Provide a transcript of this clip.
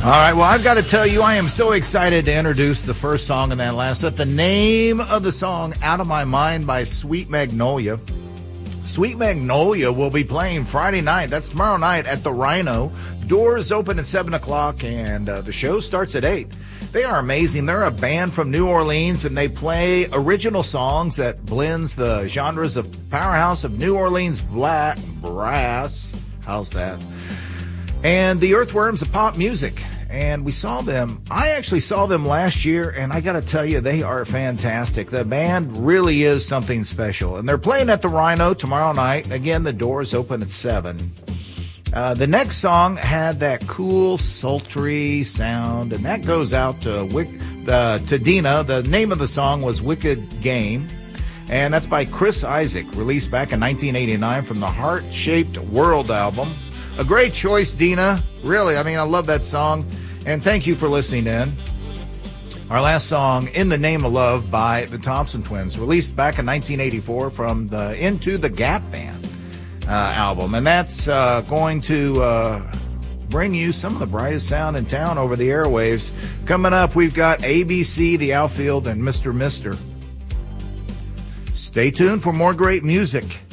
All right, well, I've got to tell you, I am so excited to introduce the first song in that last set. The name of the song, Out of My Mind by Sweet Magnolia. Sweet Magnolia will be playing Friday night. That's tomorrow night at the Rhino. Doors open at 7 o'clock, and the show starts at 8. They are amazing. They're a band from New Orleans, and they play original songs that blends the genres of Powerhouse of New Orleans black brass. How's that? And the Earthworms of pop music. And we saw them. I actually saw them last year, and I got to tell you, they are fantastic. The band really is something special. And they're playing at the Rhino tomorrow night. Again, the doors open at 7. The next song had that cool, sultry sound, and that goes out to Dina. The name of the song was Wicked Game, and that's by Chris Isaak, released back in 1989 from the Heart-Shaped World album. A great choice, Dina. Really, I love that song. And thank you for listening in. Our last song, In the Name of Love by the Thompson Twins, released back in 1984 from the Into the Gap Band album. And that's going to bring you some of the brightest sound in town over the airwaves. Coming up, we've got ABC, The Outfield, and Mr. Mister. Stay tuned for more great music.